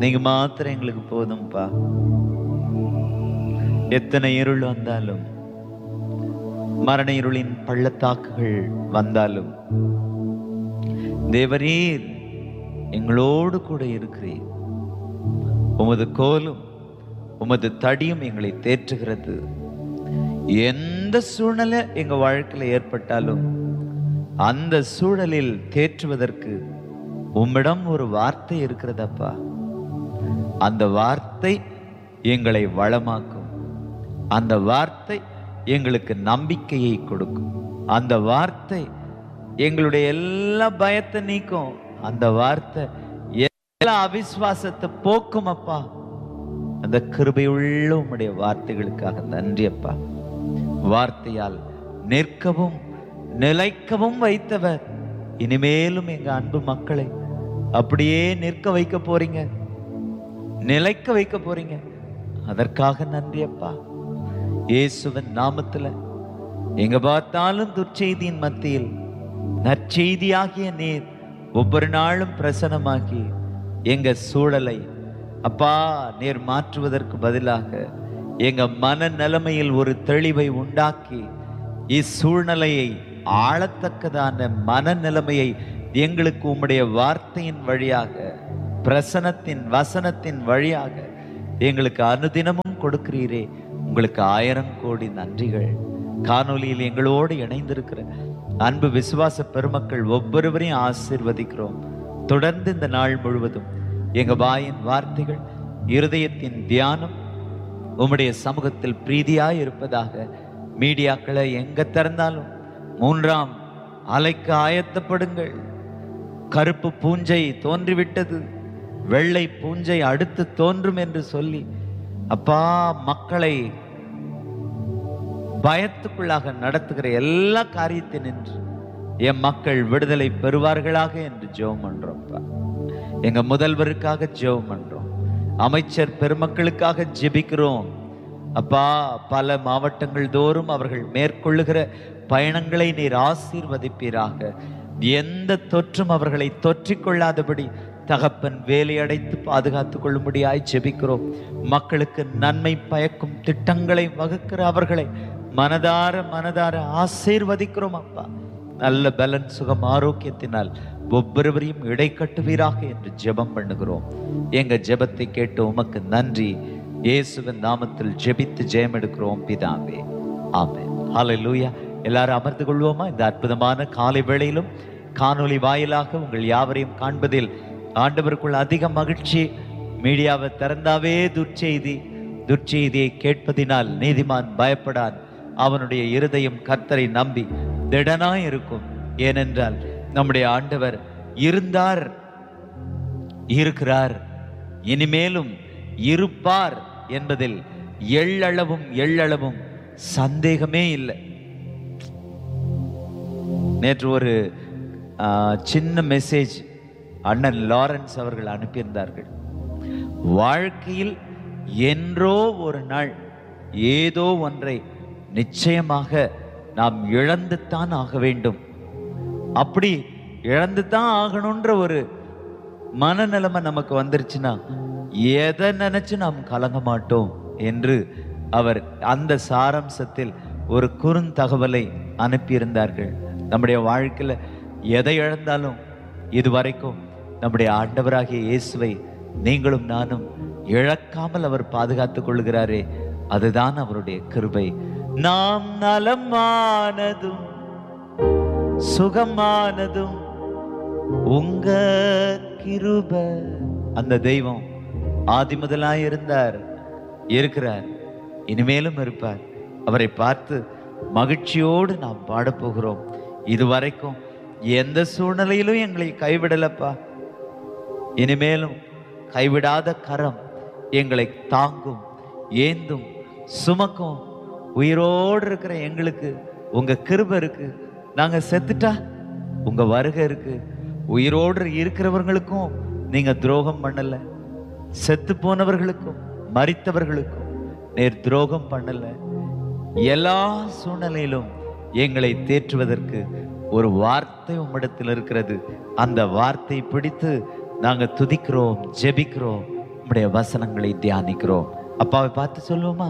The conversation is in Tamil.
நீங்க மாத்திரம் எங்களுக்கு போதும்பா. எத்தனை இருள் வந்தாலும், மரண இருளின் பள்ளத்தாக்குகள் வந்தாலும், தேவரீர் எங்களோடு கூட இருக்கிறீர். உமது கோலும் உமது தடியும் எங்களை தேற்றுகிறது. எந்த சூழ்நிலை எங்க வாழ்க்கையில ஏற்பட்டாலும் அந்த சூழலில் தேற்றுவதற்கு உம்மிடம் ஒரு வார்த்தை இருக்கிறதப்பா. அந்த வார்த்தை எங்களை வளமாக்கும். அந்த வார்த்தை எங்களுக்கு நம்பிக்கையை கொடுக்கும். அந்த வார்த்தை எங்களுடைய எல்லா பயத்தை நீக்கும். அந்த வார்த்தை எல்லா அவிசுவாசத்தை போக்கும் அப்பா. அந்த கிருபையுள்ள உம்முடைய வார்த்தைகளுக்காக நன்றி அப்பா. வார்த்தையால் நிற்கவும் நிலைக்கவும் வைத்தவர் இனிமேலும் எங்க அன்பு மக்களை அப்படியே நிற்க வைக்க போறீங்க, நிலைக்க வைக்க போறீங்க. அதற்காக நன்றி அப்பா. இயேசுவின் நாமத்துல எங்க பார்த்தாலும் துர்ச்செய்தியின் மத்தியில் நற்செய்தியாகிய நீர் ஒவ்வொரு நாளும் பிரசனமாகி எங்க சூழலை அப்பா நீர் மாற்றுவதற்கு பதிலாக எங்க மன நிலைமையில் ஒரு தெளிவை உண்டாக்கி இச்சூழ்நிலையை ஆளத்தக்கதான மனநிலைமையை எங்களுக்கு உம்முடைய வார்த்தையின் வழியாக, பிரசனத்தின் வசனத்தின் வழியாக எங்களுக்கு அனுதினமும் கொடுக்கிறீரே. உங்களுக்கு 1000 கோடி நன்றிகள். காணொலியில் எங்களோடு இணைந்திருக்கிற அன்பு விசுவாச பெருமக்கள் ஒவ்வொருவரையும் ஆசீர்வதிக்கிறோம். தொடர்ந்து இந்த நாள் முழுவதும் எங்க வாயின் வார்த்தைகள், இருதயத்தின் தியானம் உம்முடைய சமூகத்தில் பிரீதியாய் இருப்பதாக. மீடியாக்களை எங்க திறந்தாலும் 3ஆம் அலைக்கு ஆயத்தப்படுங்கள். கருப்பு பூஞ்சை தோன்றிவிட்டது, வெள்ளை பூஞ்சை அடுத்து தோன்றும் என்று சொல்லி அப்பா மக்களை பயத்துக்குள்ளாக நடத்துகிற எல்லா காரியத்தை நின்று என் மக்கள் விடுதலை பெறுவார்களாக என்று ஜெபம் பண்றோம்ப்பா. எங்க முதல்வருக்காக ஜெபம் பண்றோம். அமைச்சர் பெருமக்களுக்காக ஜெபிக்கிறோம் அப்பா. பல மாவட்டங்கள் தோறும் அவர்கள் மேற்கொள்ளுகிற பயணங்களை நீர் ஆசீர்வதிப்பீராக. எந்த தொற்றும் அவர்களை தொற்றிக்கொள்ளாதபடி தகப்பன் வேலையடைத்து பாதுகாத்துக் கொள்ளும்படியாய் ஜெபிக்கிறோம். மக்களுக்கு நன்மை பயக்கும் திட்டங்களை வகுக்கிற அவர்களை மனதார மனதார ஆசீர்வதிக்கிறோம் அப்பா. நல்ல பலன் சுகம் ஆரோக்கியத்தினால் ஒவ்வொருவரையும் இடை கட்டுவீராக என்று ஜெபம் பண்ணுகிறோம். எங்க ஜெபத்தை கேட்டு உமக்கு நன்றி. இயேசுவின் நாமத்தில் ஜெபித்து ஜெயம் எடுக்கிறோம் பிதாவே, ஆமென். ஹல்லேலூயா. எல்லாரும் அமர்ந்து கொள்வோமா? இந்த அற்புதமான காலை வேளையிலும் காணொளி வாயிலாக உங்கள் யாவரையும் காண்பதில் ஆண்டவருக்குள் அதிக மகிழ்ச்சி. மீடியாவை திறந்தாவே துர்ச்செய்தியை கேட்பதினால் நீதிமான் பயப்படான், அவனுடைய இருதயம் கர்த்தரை நம்பி திடனாய் இருக்கும். ஏனென்றால் நம்முடைய ஆண்டவர் இருந்தார், இருக்கிறார், இனிமேலும் இருப்பார் என்பதில் எள்ளளவும் சந்தேகமே இல்லை. நேற்று ஒரு சின்ன மெசேஜ் அண்ணன் லாரன்ஸ் அவர்கள் அனுப்பியிருந்தார்கள். வாழ்க்கையில் என்றோ ஒரு நாள் ஏதோ ஒன்றை நிச்சயமாக நாம் இழந்துத்தான் ஆக வேண்டும். அப்படி இழந்துதான் ஆகணுன்ற ஒரு மனநிலைமை நமக்கு வந்துருச்சுன்னா எதை நினைச்சு நாம் கலங்க மாட்டோம் என்று அவர் அந்த சாராம்சத்தில் ஒரு குறுந்தகவலை அனுப்பியிருந்தார்கள். நம்முடைய வாழ்க்கையில எதை இழந்தாலும் இதுவரைக்கும் நம்முடைய ஆண்டவராகிய இயேசுவை நீங்களும் நானும் இழக்காமல் அவர் பாதுகாத்துக் கொள்கிறாரே, அதுதான் அவருடைய கிருபை. நாம் நலமானதும் சுகமானதும் உங்க கிருபை. அந்த தெய்வம் ஆதி முதலாய் இருந்தார், இருக்கிறார், இனிமேலும் இருப்பார். அவரை பார்த்து மகிழ்ச்சியோடு நாம் பாடப்போகிறோம். இதுவரைக்கும் எந்த சூழ்நிலையிலும் எங்களை கைவிடலப்பா. இனிமேலும் கைவிடாத கரம் எங்களை தாங்கும், ஏந்தும், சுமக்கும். உயிரோடு இருக்கிற எங்களுக்கு உங்க கிருபை இருக்கு. நாங்க செத்துட்டா உங்க வருகை இருக்கு. உயிரோடு இருக்கிறவர்களுக்கும் நீங்க துரோகம் பண்ணல, செத்து போனவர்களுக்கும் மரித்தவர்களுக்கும் நேர் துரோகம் பண்ணல. எல்லா சூழ்நிலையிலும் எங்களை தேற்றுவதற்கு ஒரு வார்த்தை உம்மிடத்தில் இருக்கிறது. அந்த வார்த்தை பிடித்து நாங்க துதிக்கிறோம், ஜெபிக்கிறோம். உம்முடைய வசனங்களை தியானிக்கிறோம். அப்பாவை பார்த்து சொல்லுவோமா?